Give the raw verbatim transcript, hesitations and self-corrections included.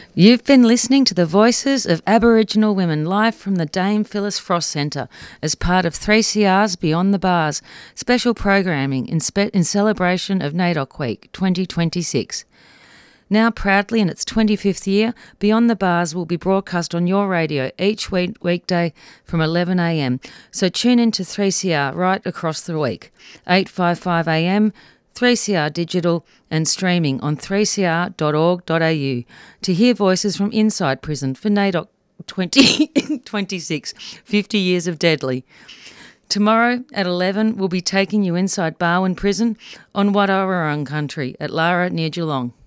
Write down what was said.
You've been listening to the Voices of Aboriginal Women live from the Dame Phyllis Frost Centre as part of three C R's Beyond the Bars special programming in, spe- in celebration of NAIDOC Week twenty twenty-six. Now proudly in its twenty-fifth year, Beyond the Bars will be broadcast on your radio each week weekday from eleven a m. So tune in to three C R right across the week, eight fifty-five a m, three C R Digital and streaming on three c r dot org dot a u to hear voices from inside prison for NAIDOC twenty twenty-six, fifty years of deadly. Tomorrow at eleven, we'll be taking you inside Barwon Prison on Wadawurrung country at Lara near Geelong.